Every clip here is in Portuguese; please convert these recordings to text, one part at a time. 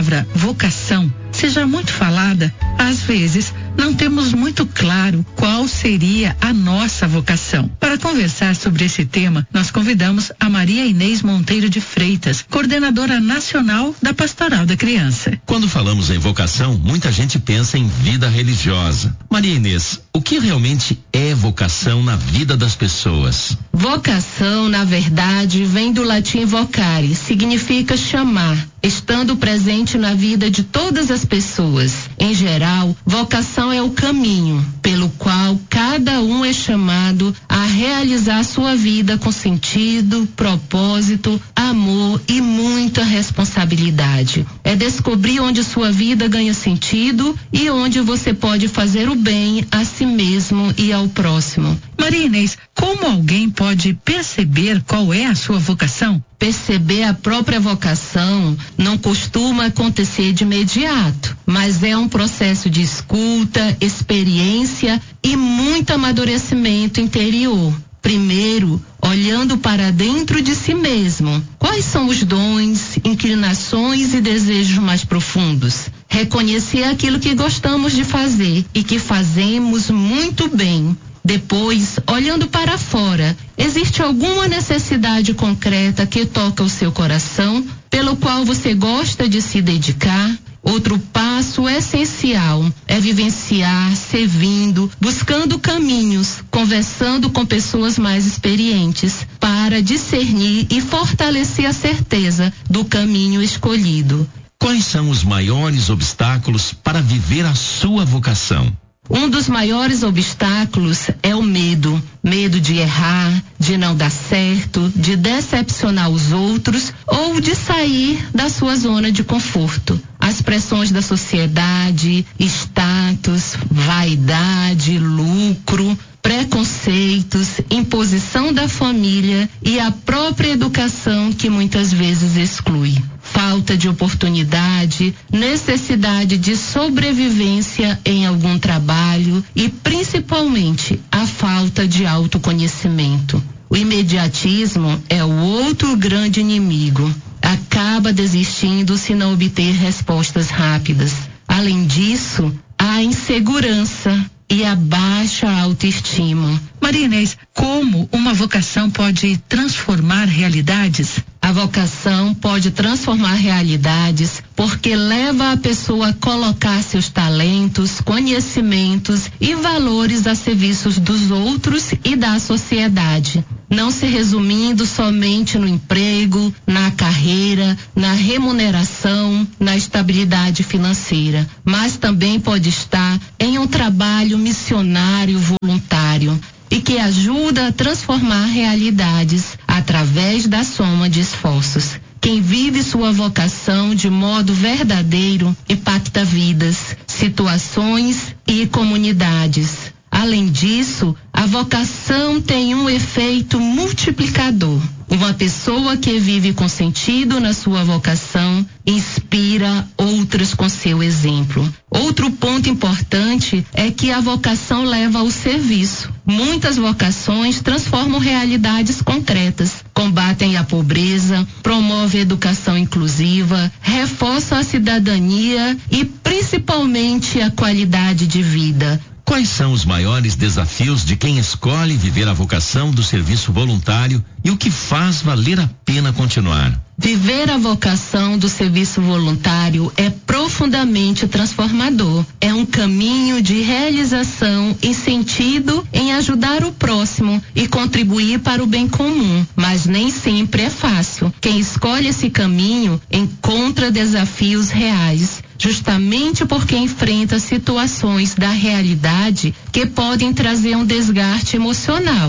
palavra vocação seja muito falada, às vezes não temos muito claro qual seria a nossa vocação. Para conversar sobre esse tema, nós convidamos a Maria Inês Monteiro de Freitas, coordenadora nacional da Pastoral da Criança. Quando falamos em vocação, muita gente pensa em vida religiosa. Maria Inês, o que realmente é vocação na vida das pessoas? Vocação, na verdade, vem do latim vocare, significa chamar, estando presente na vida de todas as pessoas. Em geral, vocação é o caminho pelo qual cada um é chamado a realizar sua vida com sentido, propósito, amor e muita responsabilidade. É descobrir onde sua vida ganha sentido e onde você pode fazer o bem a si mesmo e ao próximo. Maria Inês, como alguém pode perceber qual é a sua vocação? Perceber a própria vocação não costuma acontecer de imediato, mas é um processo de escuta, experiência e muito amadurecimento interior. Primeiro, olhando para dentro de si mesmo. Quais são os dons, inclinações e desejos mais profundos? Reconhecer aquilo que gostamos de fazer e que fazemos muito bem. Depois, olhando para fora, existe alguma necessidade concreta que toca o seu coração, pelo qual você gosta de se dedicar? Outro passo essencial é vivenciar, servindo, buscando caminhos, conversando com pessoas mais experientes, para discernir e fortalecer a certeza do caminho escolhido. Quais são os maiores obstáculos para viver a sua vocação? Um dos maiores obstáculos é o medo. Medo de errar, de não dar certo, de decepcionar os outros ou de sair da sua zona de conforto. As pressões da sociedade, status, vaidade, lucro, preconceitos, imposição da família e a própria educação que muitas vezes exclui. Falta de oportunidade, necessidade de sobrevivência em algum trabalho e principalmente a falta de autoconhecimento. O imediatismo é o outro grande inimigo. Acaba desistindo se não obter respostas rápidas. Além disso, a insegurança e a baixa autoestima. Maria Inês, como uma vocação pode transformar realidades? A vocação pode transformar realidades porque leva a pessoa a colocar seus talentos, conhecimentos e valores a serviço dos outros e da sociedade. Não se resumindo somente no emprego, na carreira, na remuneração, na estabilidade financeira, mas também pode estar em um trabalho missionário voluntário e que ajuda a transformar realidades através da soma de esforços. Quem vive sua vocação de modo verdadeiro impacta vidas, situações e comunidades. Além disso, a vocação tem um efeito multiplicador. Uma pessoa que vive com sentido na sua vocação inspira outras com seu exemplo. Outro ponto importante é que a vocação leva ao serviço. Muitas vocações transformam realidades concretas, combatem a pobreza, promovem a educação inclusiva, reforçam a cidadania e principalmente a qualidade de vida. Quais são os maiores desafios de quem escolhe viver a vocação do serviço voluntário e o que faz valer a pena continuar? Viver a vocação do serviço voluntário é profundamente transformador. É um caminho de realização e sentido em ajudar o próximo e contribuir para o bem comum, mas nem sempre é fácil. Quem escolhe esse caminho encontra desafios reais, justamente porque enfrenta situações da realidade que podem trazer um desgaste emocional.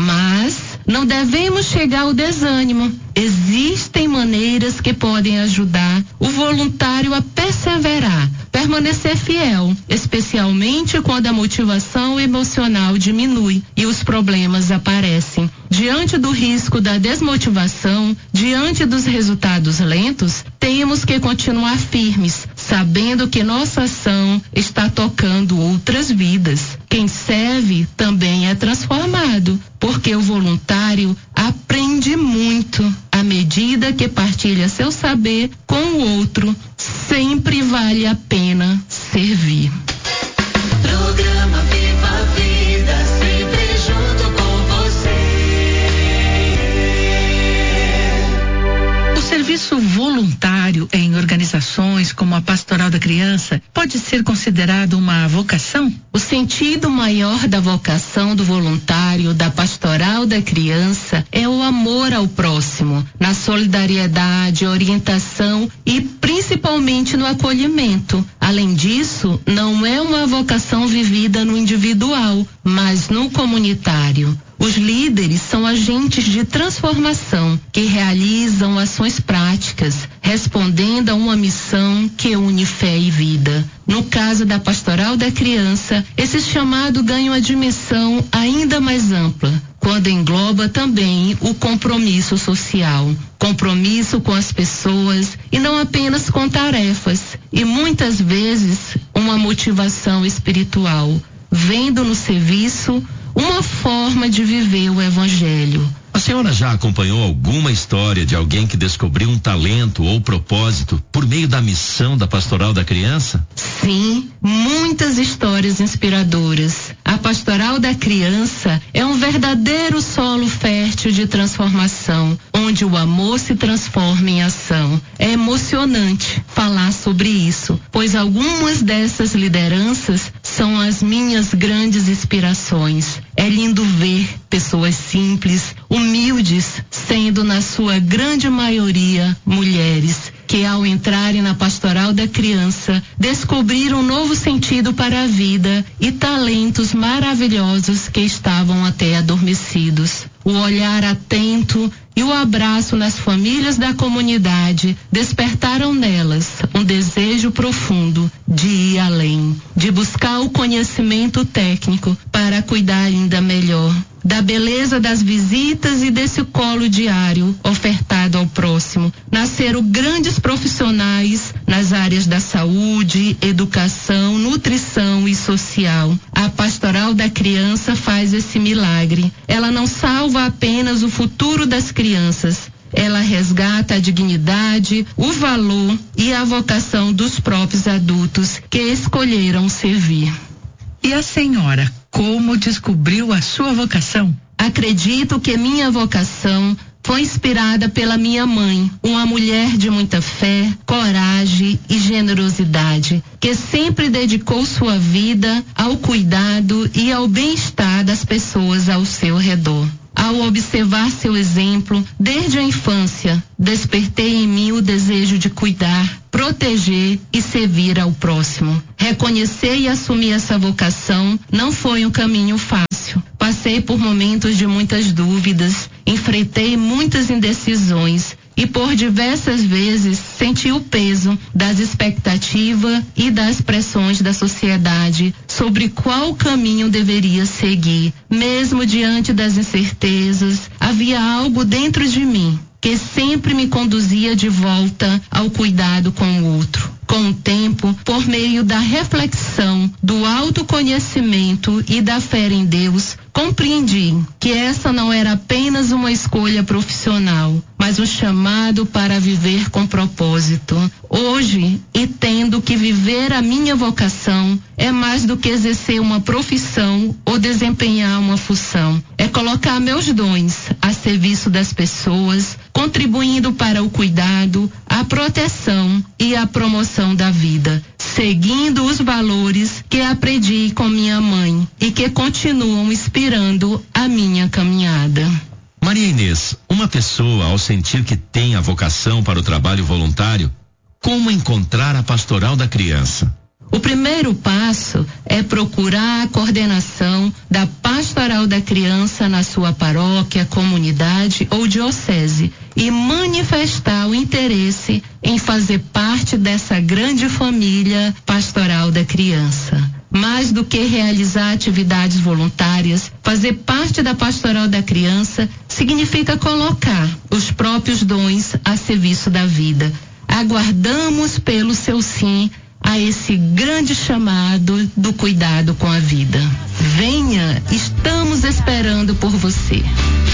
Mas não devemos chegar ao desânimo. Existem maneiras que podem ajudar o voluntário a perseverar, permanecer fiel, especialmente quando a motivação emocional diminui e os problemas aparecem. Diante do risco da desmotivação, diante dos resultados lentos, temos que continuar firmes, sabendo que nossa ação está tocando outras vidas. Quem serve também é transformado, porque o voluntário aprende muito a à medida que partilha seu saber com o outro, sempre vale a pena servir. Programa Viva a Vida, sempre junto com você. O serviço voluntário em organizações como a Pastoral da Criança pode ser considerado uma vocação? O sentido maior da vocação do voluntário da Pastoral da Criança é o amor ao próximo, na solidariedade, orientação e principalmente no acolhimento. Além disso, não é uma vocação vivida no individual, mas no comunitário. Os líderes são agentes de transformação que realizam ações práticas, respondendo a uma missão que une fé e vida. No caso da Pastoral da Criança, esse chamado ganha uma dimensão ainda mais ampla, quando engloba também o compromisso social. Compromisso com as pessoas e não apenas com tarefas, e muitas vezes uma motivação espiritual, vendo no serviço uma forma de viver o Evangelho. A senhora já acompanhou alguma história de alguém que descobriu um talento ou propósito por meio da missão da Pastoral da Criança? Sim, muitas histórias inspiradoras. A Pastoral da Criança é um verdadeiro solo fértil de transformação, onde o amor se transforma em ação. É emocionante falar sobre isso, pois algumas dessas lideranças são as minhas grandes inspirações. É lindo ver pessoas simples, humildes, sendo na sua grande maioria mulheres, que ao entrarem na Pastoral da Criança descobriram um novo sentido para a vida e talentos maravilhosos que estavam até adormecidos. O olhar atento e o abraço nas famílias da comunidade despertaram nelas um desejo profundo de ir além, de buscar o conhecimento técnico para cuidar ainda melhor da beleza das visitas e desse colo diário ofertado ao próximo. Nasceram grandes profissionais nas áreas da saúde, educação, nutrição e social. A Pastoral da Criança faz esse milagre. Ela não salva apenas o futuro das crianças, ela resgata a dignidade, o valor e a vocação dos próprios adultos que escolheram servir. E a senhora, como descobriu a sua vocação? Acredito que minha vocação foi inspirada pela minha mãe, uma mulher de muita fé, coragem e generosidade, que sempre dedicou sua vida ao cuidado e ao bem-estar das pessoas ao seu redor. Ao observar seu exemplo, desde a infância, despertei em mim o desejo de cuidar, proteger e servir ao próximo. Reconhecer e assumir essa vocação não foi um caminho fácil. Passei por momentos de muitas dúvidas, enfrentei muitas indecisões e por diversas vezes senti o peso das expectativas e das pressões da sociedade sobre qual caminho deveria seguir. Mesmo diante das incertezas, havia algo dentro de mim que sempre me conduzia de volta ao cuidado com o outro. Com o tempo, por meio da reflexão, do autoconhecimento e da fé em Deus, compreendi que essa não era apenas uma escolha profissional, mas um chamado para viver com propósito. Hoje, entendo que viver a minha vocação é mais do que exercer uma profissão ou desempenhar uma função. É colocar meus dons a serviço das pessoas, contribuindo para o cuidado, a proteção e a promoção da vida, seguindo os valores que aprendi com minha mãe e que continuam inspirando a minha caminhada. Maria Inês, uma pessoa ao sentir que tem a vocação para o trabalho voluntário, como encontrar a Pastoral da Criança? O primeiro passo é procurar a coordenação da Pastoral da Criança na sua paróquia, comunidade ou diocese e manifestar o interesse em fazer parte dessa grande família Pastoral da Criança. Mais do que realizar atividades voluntárias, fazer parte da Pastoral da Criança significa colocar os próprios dons a serviço da vida. Aguardamos pelo seu sim a esse grande chamado do cuidado com a vida. Venha, estamos esperando por você.